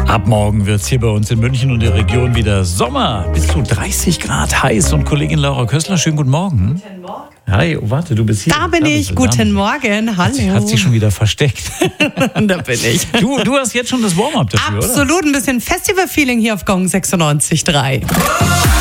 Ab morgen wird es hier bei uns in München und der Region wieder Sommer. Bis zu 30 Grad heiß. Und Kollegin Laura Kössler, schönen guten Morgen. Guten Morgen. Hi, oh, warte, du bist hier. Da bin ich. Guten Morgen. Hallo. Hat sich schon wieder versteckt. Da bin ich. Du hast jetzt schon das Warm-up dafür, oder? Absolut. Ein bisschen Festival-Feeling hier auf Gong 96.3.